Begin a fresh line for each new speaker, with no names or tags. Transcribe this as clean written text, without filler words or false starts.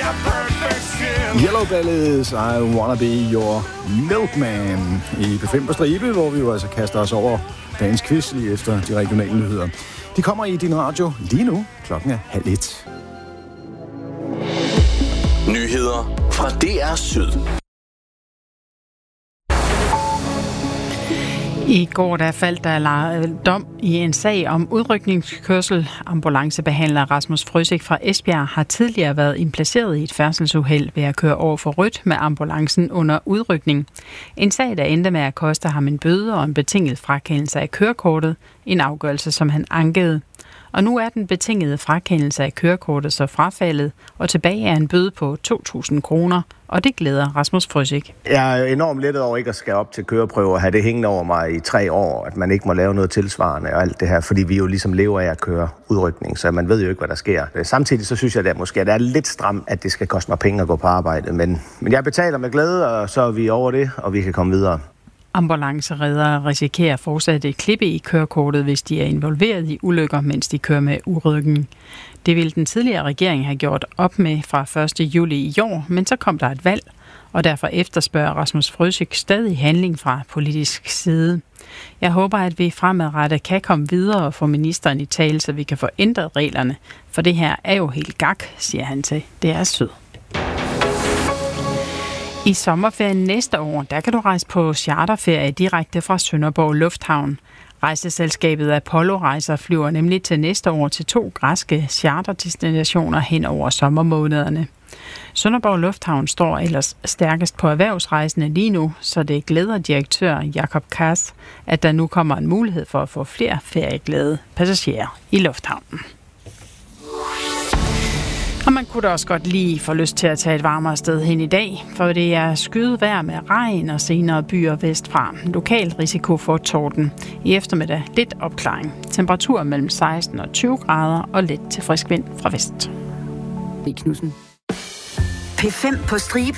Yellow Bellies, I Wanna Be Your Milkman i P5 på stribe, hvor vi jo altså kaster os over dagens quiz lige efter de regionale nyheder. De kommer i din radio lige nu. Klokken er 12:30.
Nyheder fra DR Syd.
I går der faldt der dom i en sag om udrykningskørsel. Ambulancebehandler Rasmus Frøsik fra Esbjerg har tidligere været impliceret i et færdselsuheld ved at køre over for rødt med ambulancen under udrykning. En sag, der endte med at koste ham en bøde og en betinget frakendelse af kørekortet, en afgørelse, som han ankede. Og nu er den betingede frakendelse af kørekortet så frafaldet, og tilbage er en bøde på 2.000 kroner, og det glæder Rasmus Frøsik.
Jeg er enormt lettet over ikke at skal op til køreprøve og have det hængende over mig i 3 år, at man ikke må lave noget tilsvarende og alt det her, fordi vi jo ligesom lever af at køre udrykning, så man ved jo ikke, hvad der sker. Samtidig så synes jeg, at det er lidt stramt, at det skal koste mig penge at gå på arbejde, men jeg betaler med glæde, og så er vi over det, og vi kan komme videre.
Ambulancereddere risikerer fortsat et klippe i kørekortet, hvis de er involveret i ulykker, mens de kører med urykning. Det ville den tidligere regering have gjort op med fra 1. juli i år, men så kom der et valg, og derfor efterspørger Rasmus Frøsik stadig handling fra politisk side. Jeg håber, at vi fremadrettet kan komme videre og få ministeren i tale, så vi kan få ændret reglerne, for det her er jo helt gak, siger han til DR Syd. I sommerferien næste år, der kan du rejse på charterferie direkte fra Sønderborg Lufthavn. Rejseselskabet Apollo-rejser flyver nemlig til næste år til 2 græske charterdestinationer hen over sommermånederne. Sønderborg Lufthavn står ellers stærkest på erhvervsrejsende lige nu, så det glæder direktør Jakob Kass, at der nu kommer en mulighed for at få flere ferieglade passagerer i lufthavnen. Og man kunne da også godt lige få lyst til at tage et varmere sted hen i dag, for det er skyet vejr med regn og senere byer vestfra. Lokal risiko for torden. I eftermiddag lidt opklaring. Temperatur mellem 16 og 20 grader og let til frisk vind fra vest.
P5 på stribe.